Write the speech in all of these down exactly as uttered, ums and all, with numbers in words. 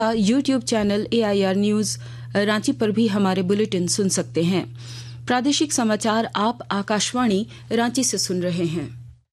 YouTube channel A I R news Ranchi पर भी हमारे बुलेटिन सुन सकते हैं। प्रादेशिक समाचार आप आकाशवाणी रांची से सुन रहे हैं।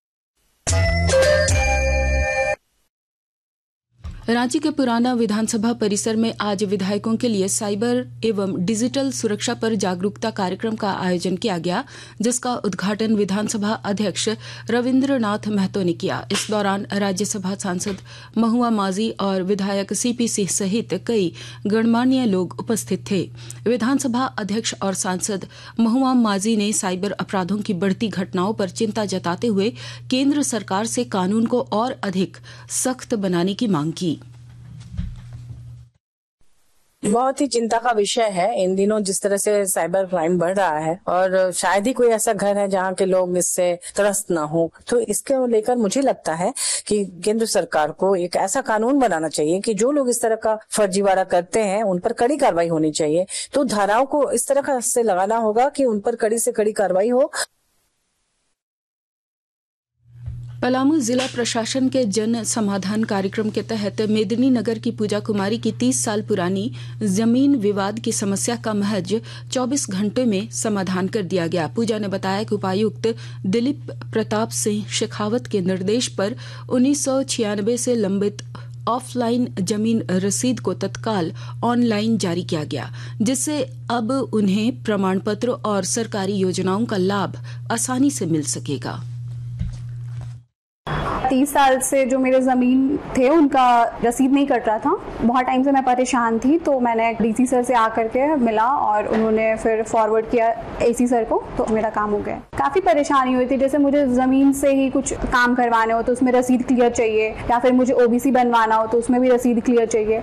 रांची के पुराना विधानसभा परिसर में आज विधायकों के लिए साइबर एवं डिजिटल सुरक्षा पर जागरूकता कार्यक्रम का आयोजन किया गया, जिसका उद्घाटन विधानसभा अध्यक्ष रविंद्र नाथ महतो ने किया। इस दौरान राज्यसभा सांसद महुआ माझी और विधायक सी पी सिंह सहित कई गणमान्य लोग उपस्थित थे। विधानसभा अध्यक्ष और सांसद महुआ माझी ने साइबर अपराधों की बढ़ती घटनाओं पर चिंता जताते हुए केंद्र सरकार से कानून को और अधिक सख्त बनाने की मांग की। बहुत ही चिंता का विषय है इन दिनों जिस तरह से साइबर क्राइम बढ़ रहा है, और शायद ही कोई ऐसा घर है जहाँ के लोग इससे त्रस्त ना हो। तो इसके लेकर मुझे लगता है कि केंद्र सरकार को एक ऐसा कानून बनाना चाहिए कि जो लोग इस तरह का फर्जीवाड़ा करते हैं उन पर कड़ी कार्रवाई होनी चाहिए। तो धाराओं को इस तरह से लगाना होगा कि उन पर कड़ी से कड़ी कार्रवाई हो। पलामू जिला प्रशासन के जन समाधान कार्यक्रम के तहत मेदिनीनगर की पूजा कुमारी की तीस साल पुरानी जमीन विवाद की समस्या का महज चौबीस घंटे में समाधान कर दिया गया। पूजा ने बताया कि उपायुक्त दिलीप प्रताप सिंह शेखावत के निर्देश पर उन्नीस सौ छियानबे से लंबित ऑफलाइन जमीन रसीद को तत्काल ऑनलाइन जारी किया गया, जिससे अब उन्हें प्रमाण पत्र और सरकारी योजनाओं का लाभ आसानी से मिल सकेगा। तीस साल से जो मेरे ज़मीन थे उनका रसीद नहीं कट रहा था। बहुत टाइम से मैं परेशान थी, तो मैंने डीसी सर से आकर के मिला और उन्होंने फिर फॉरवर्ड किया एसी सर को, तो मेरा काम हो गया। काफ़ी परेशानी हुई थी, जैसे मुझे ज़मीन से ही कुछ काम करवाने हो तो उसमें रसीद क्लियर चाहिए, या फिर मुझे ओबीसी बनवाना हो तो उसमें भी रसीद क्लियर चाहिए।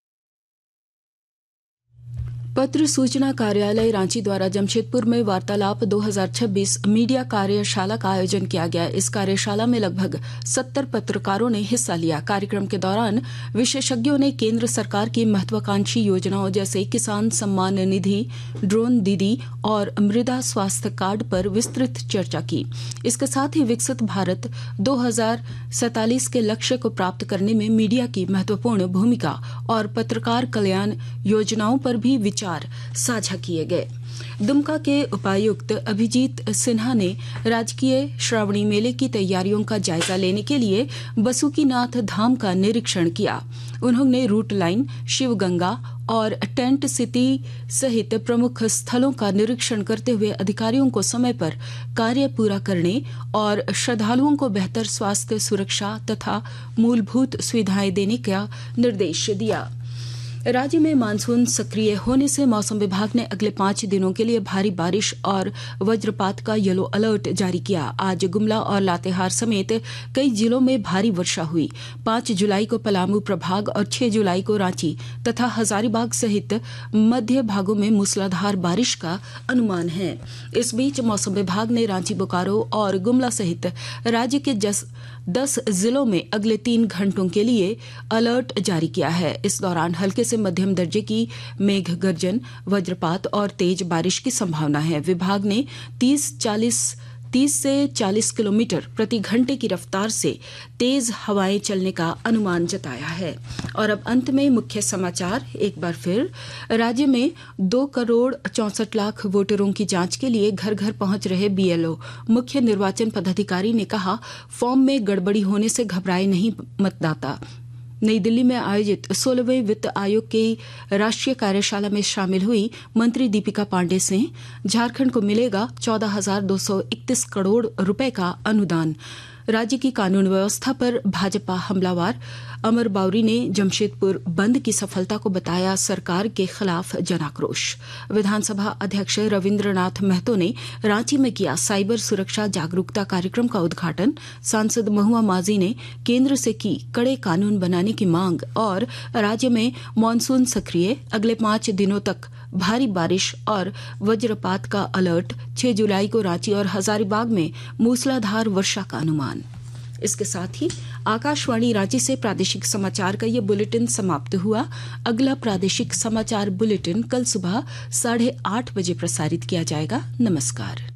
पत्र सूचना कार्यालय रांची द्वारा जमशेदपुर में वार्तालाप दो हज़ार छब्बीस मीडिया कार्यशाला का आयोजन किया गया। इस कार्यशाला में लगभग सत्तर पत्रकारों ने हिस्सा लिया। कार्यक्रम के दौरान विशेषज्ञों ने केंद्र सरकार की महत्वाकांक्षी योजनाओं जैसे किसान सम्मान निधि, ड्रोन दीदी और मृदा स्वास्थ्य कार्ड पर विस्तृत चर्चा की। इसके साथ ही विकसित भारत दो हज़ार सैंतालीस के लक्ष्य को प्राप्त करने में मीडिया की महत्वपूर्ण भूमिका और पत्रकार कल्याण योजनाओं पर भी विचार साझा किए गए। दुमका के उपायुक्त अभिजीत सिन्हा ने राजकीय श्रावणी मेले की तैयारियों का जायजा लेने के लिए बसुकीनाथ धाम का निरीक्षण किया। उन्होंने रूट लाइन, शिवगंगा और टेंट सिटी सहित प्रमुख स्थलों का निरीक्षण करते हुए अधिकारियों को समय पर कार्य पूरा करने और श्रद्धालुओं को बेहतर स्वास्थ्य सुरक्षा तथा मूलभूत सुविधाएं देने का निर्देश दिया। राज्य में मानसून सक्रिय होने से मौसम विभाग ने अगले पांच दिनों के लिए भारी बारिश और वज्रपात का येलो अलर्ट जारी किया। आज गुमला और लातेहार समेत कई जिलों में भारी वर्षा हुई। पांच जुलाई को पलामू प्रभाग और छह जुलाई को रांची तथा हजारीबाग सहित मध्य भागों में मूसलाधार बारिश का अनुमान है। इस बीच मौसम विभाग ने रांची, बोकारो और गुमला सहित राज्य के जस दस जिलों में अगले तीन घंटों के लिए अलर्ट जारी किया है। इस दौरान हल्के से मध्यम दर्जे की मेघ गर्जन, वज्रपात और तेज बारिश की संभावना है। विभाग ने तीस चालीस तीस से चालीस किलोमीटर प्रति घंटे की रफ्तार से तेज हवाएं चलने का अनुमान जताया है। और अब अंत में मुख्य समाचार एक बार फिर। राज्य में दो करोड़ चौसठ लाख वोटरों की जांच के लिए घर घर पहुंच रहे बीएलओ। मुख्य निर्वाचन पदाधिकारी ने कहा, फॉर्म में गड़बड़ी होने से घबराए नहीं मतदाता। नई दिल्ली में आयोजित सोलहवें वित्त आयोग की राष्ट्रीय कार्यशाला में शामिल हुई मंत्री दीपिका पांडे सिंह। झारखंड को मिलेगा चौदह हजार दो सौ इकतीस करोड़ रुपए का अनुदान। राज्य की कानून व्यवस्था पर भाजपा हमलावर। अमर बाउरी ने जमशेदपुर बंद की सफलता को बताया सरकार के खिलाफ जनाक्रोश। विधानसभा अध्यक्ष रविंद्रनाथ महतो ने रांची में किया साइबर सुरक्षा जागरूकता कार्यक्रम का उद्घाटन। सांसद महुआ माझी ने केंद्र से की कड़े कानून बनाने की मांग। और राज्य में मानसून सक्रिय, अगले पांच दिनों तक भारी बारिश और वज्रपात का अलर्ट। छह जुलाई को रांची और हजारीबाग में मूसलाधार वर्षा का अनुमान। इसके साथ ही आकाशवाणी रांची से प्रादेशिक समाचार का ये बुलेटिन समाप्त हुआ। अगला प्रादेशिक समाचार बुलेटिन कल सुबह साढ़े आठ बजे प्रसारित किया जाएगा। नमस्कार।